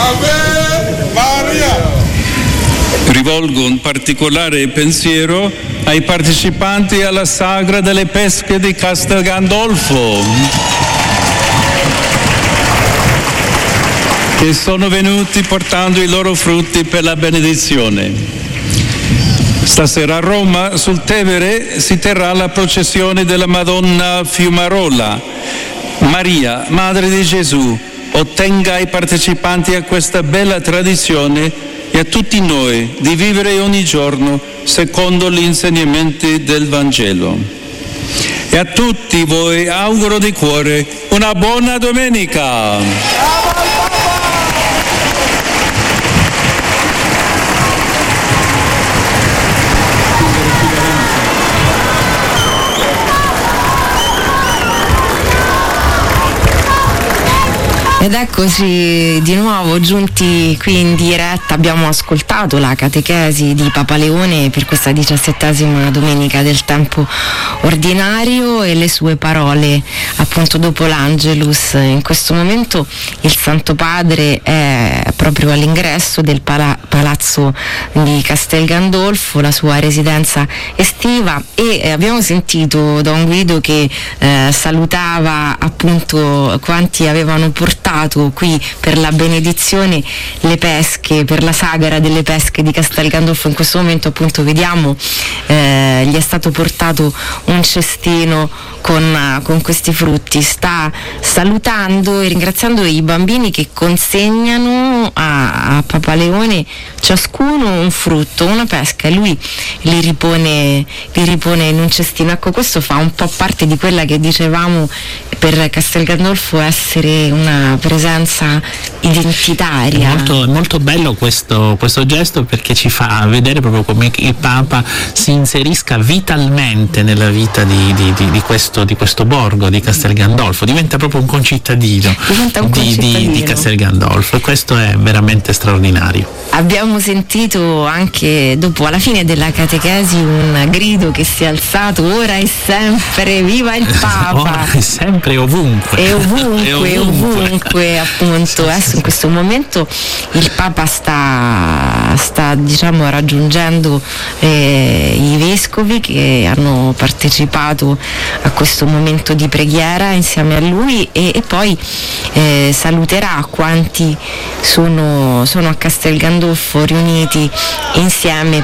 Ave Maria. Rivolgo un particolare pensiero ai partecipanti alla sagra delle pesche di Castel Gandolfo, che sono venuti portando i loro frutti per la benedizione. Stasera a Roma, sul Tevere, si terrà la processione della Madonna Fiumarola. Maria, Madre di Gesù, ottenga ai partecipanti a questa bella tradizione e a tutti noi di vivere ogni giorno secondo gli insegnamenti del Vangelo. E a tutti voi auguro di cuore una buona domenica! Ed eccoci di nuovo giunti qui in diretta. Abbiamo ascoltato la catechesi di Papa Leone per questa 17ª domenica del tempo ordinario e le sue parole appunto dopo l'Angelus. In questo momento il Santo Padre è proprio all'ingresso del palazzo di Castel Gandolfo, la sua residenza estiva, e abbiamo sentito Don Guido che salutava appunto quanti avevano portato qui per la benedizione le pesche, per la sagra delle pesche di Castel Gandolfo. In questo momento appunto vediamo gli è stato portato un cestino con questi frutti. Sta salutando e ringraziando i bambini che consegnano a Papa Leone ciascuno un frutto, una pesca, e lui li ripone in un cestino. Ecco, questo fa un po' parte di quella che dicevamo per Castel Gandolfo essere una presenza identitaria. È molto bello questo gesto, perché ci fa vedere proprio come il Papa si inserisca vitalmente nella vita di questo borgo di Castel Gandolfo, diventa proprio un concittadino, di Castel Gandolfo, e questo è veramente straordinario. Abbiamo sentito anche dopo, alla fine della catechesi, un grido che si è alzato: ora e sempre, viva il Papa! Ora e sempre, ovunque. E ovunque appunto. In questo momento il Papa sta diciamo raggiungendo i vescovi che hanno partecipato a questo momento di preghiera insieme a lui, e poi saluterà quanti sono a Castel Gandolfo riuniti insieme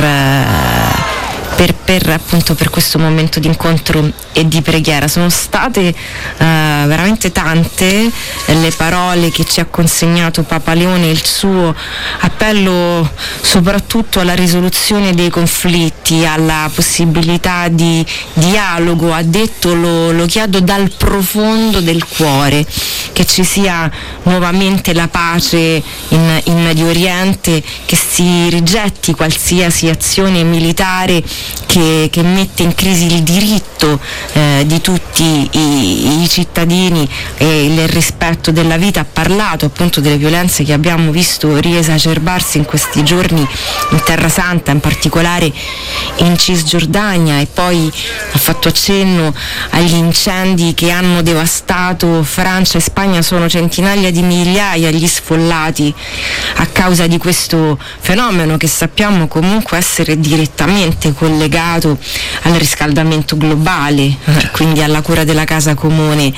per questo momento di incontro e di preghiera. Sono state veramente tante le parole che ci ha consegnato Papa Leone, il suo appello soprattutto alla risoluzione dei conflitti, alla possibilità di dialogo. Ha detto: lo chiedo dal profondo del cuore, che ci sia nuovamente la pace in Medio Oriente, che si rigetti qualsiasi azione militare che mette in crisi il diritto di tutti i cittadini e il rispetto della vita. Ha parlato appunto delle violenze che abbiamo visto riesacerbarsi in questi giorni in Terra Santa, in particolare in Cisgiordania, e poi ha fatto accenno agli incendi che hanno devastato Francia e Spagna. Sono centinaia di migliaia gli sfollati a causa di questo fenomeno, che sappiamo comunque essere direttamente collegato al riscaldamento globale, quindi alla cura della casa comune,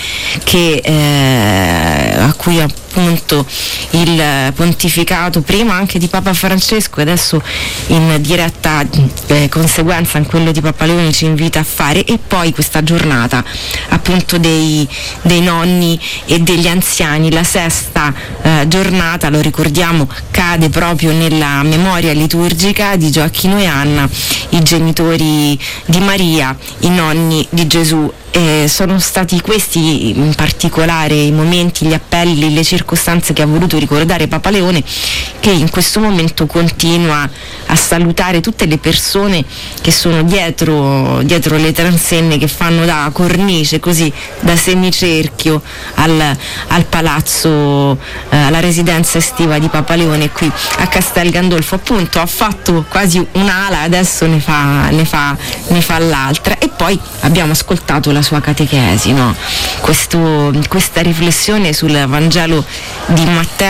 a cui appunto il pontificato prima anche di Papa Francesco e adesso in diretta conseguenza in quello di Papa Leone ci invita a fare. E poi questa giornata appunto dei nonni e degli anziani, la sesta giornata, lo ricordiamo, cade proprio nella memoria liturgica di Gioacchino e Anna, i genitori di Maria, i nonni di Gesù. Sono stati questi in particolare i momenti, gli appelli, le circostanze che ha voluto ricordare Papa Leone, che in questo momento continua a salutare tutte le persone che sono dietro le transenne, che fanno da cornice, così da semicerchio al palazzo, alla residenza estiva di Papa Leone qui a Castel Gandolfo. Appunto ha fatto quasi un'ala, adesso ne fa l'altra. E poi abbiamo ascoltato la sua catechesi, no? Questa riflessione sul Vangelo di Matteo